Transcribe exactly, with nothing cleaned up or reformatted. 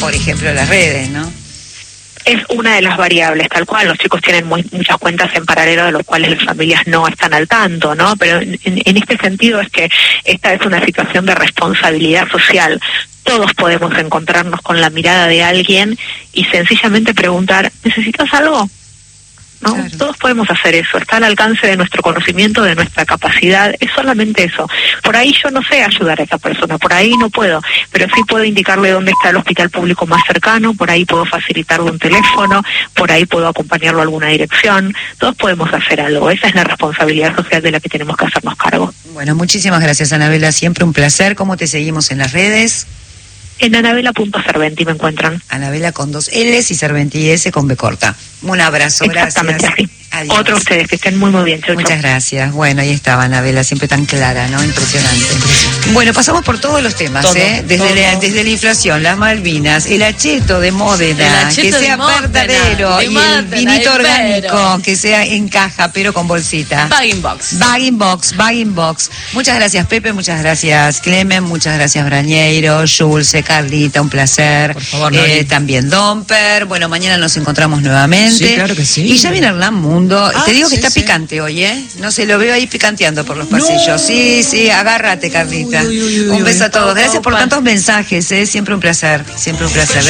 por ejemplo, las redes, ¿no? Es una de las variables, tal cual. Los chicos tienen muy, muchas cuentas en paralelo de los cuales las familias no están al tanto, ¿no? Pero en, en este sentido es que esta es una situación de responsabilidad social. Todos podemos encontrarnos con la mirada de alguien y sencillamente preguntar, ¿necesitas algo? ¿No? Claro. Todos podemos hacer eso, está al alcance de nuestro conocimiento, de nuestra capacidad, es solamente eso. Por ahí yo no sé ayudar a esa persona, por ahí no puedo, pero sí puedo indicarle dónde está el hospital público más cercano, por ahí puedo facilitarle un teléfono, por ahí puedo acompañarlo a alguna dirección. Todos podemos hacer algo, esa es la responsabilidad social de la que tenemos que hacernos cargo. Bueno, muchísimas gracias, Anabela, siempre un placer. ¿Cómo te seguimos en las redes? En anabela punto serventi me encuentran. Anabela con dos L's y Serventi S con B corta. Un abrazo, exactamente, gracias. Así. Adiós. Otro ustedes, que estén muy muy bien. Chau, Muchas chau. gracias. Bueno, ahí estaba Anabela, siempre tan clara, ¿no? Impresionante. Bueno, pasamos por todos los temas, todo, ¿eh? Desde todo. la, desde la inflación, las Malvinas, el acheto de Módena, que sea verdadero, y el vinito orgánico, que sea en caja, pero con bolsita. Bagging box. Bagging box, bagging box. Muchas gracias, Pepe, muchas gracias, Clemen, muchas gracias, Brañeiro, Julce, Carlita, un placer. Por favor, eh, Nori. También Domper. Bueno, mañana nos encontramos nuevamente. Sí, claro que sí. Y ya viene Hernán Mundo. Ah, Te digo que sí, está sí. picante hoy, ¿eh? No sé, lo veo ahí picanteando por los pasillos. No. Sí, sí, agárrate, Carlita. Uy, uy, uy, Un uy, beso a uy. todos. Gracias por Opa. tantos mensajes, ¿eh? Siempre un placer, siempre un placer.